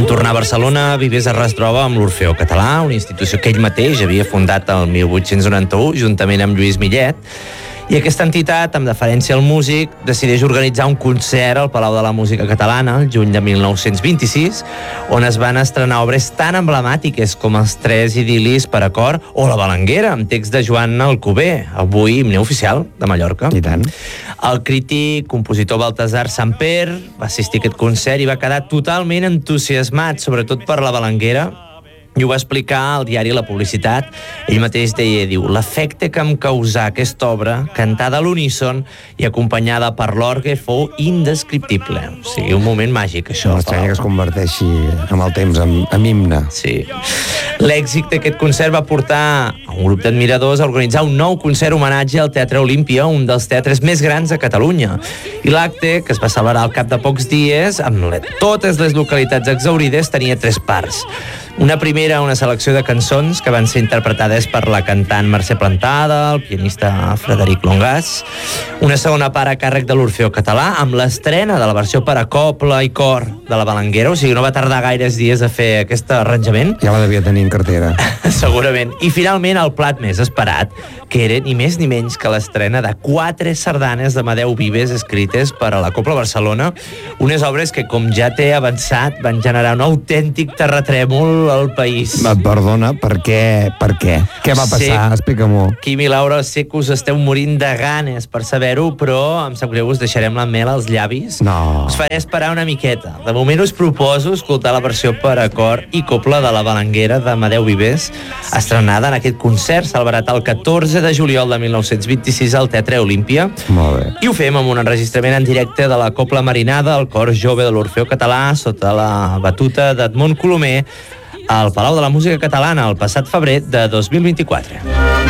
tornar a Barcelona, Vives es retroba amb l'Orfeó Català, una institució que ell mateix havia fundat el 1891, juntament amb Lluís Millet, i aquesta entitat, amb deferència al músic, decideix organitzar un concert al Palau de la Música Catalana, el juny de 1926, on es van estrenar obres tan emblemàtiques com els 3 idil·lis per a cor o La Balanguera, amb text de Joan Alcover, avui himne oficial de Mallorca. I tant. El crític, compositor Baltasar Samper, va assistir a aquest concert i va quedar totalment entusiasmat, sobretot per La Balanguera, i ho va explicar al diari La Publicitat. Ell mateix deia, l'efecte que em causà aquesta obra, cantada a l'uníson i acompanyada per l'orgue, fou indescriptible. O sigui, un moment màgic, això. No m'estranya que es converteixi amb el temps en himne. Sí. L'èxit d'aquest concert va portar a un grup d'admiradors a organitzar un nou concert homenatge al Teatre Olímpia, un dels teatres més grans de Catalunya. I l'acte, que es va celebrar al cap de pocs dies, amb totes les localitats exhaurides, tenia 3 parts. Una primera, una selecció de cançons que van ser interpretades per la cantant Mercè Plantada, el pianista Frederic Longàs. Una segona part a càrrec de l'Orfeó Català, amb l'estrena de la versió per a cobla i cor de La Balanguera, o sigui, no va tardar gaires dies a fer aquest arranjament. Ja la devia tenir en cartera. Segurament. I finalment el plat més esperat, que era ni més ni menys que l'estrena de 4 sardanes d'Amadeu Vives escrites per a la Cobla Barcelona, unes obres que, com ja t'he avançat, van generar un autèntic terratrèmol al país. Perdona, per què? Per què? Què va passar? Explica-m'ho. Quim i Laura, sé que us esteu morint de ganes per saber-ho, però em sap greu, us deixarem la mel als llavis. No. Us faré esperar una miqueta. De moment us proposo escoltar la versió per a cor i cobla de La Balanguera d'Amadeu Vives, estrenada en aquest concert celebrat el 14 de juliol de 1926 al Teatre Olímpia. Molt bé. I ho fem amb un enregistrament en directe de la Cobla Marinada, el cor jove de l'Orfeó Català, sota la batuta d'Edmond Colomer, al Palau de la Música Catalana el passat febrer de 2024.